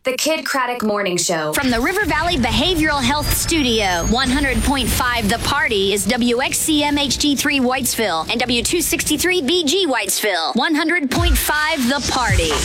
The Kid Craddock Morning Show. From the River Valley Behavioral Health Studio, 100.5 The Party is WXCM HD3 Whitesville and W263BG Whitesville. 100.5 The Party.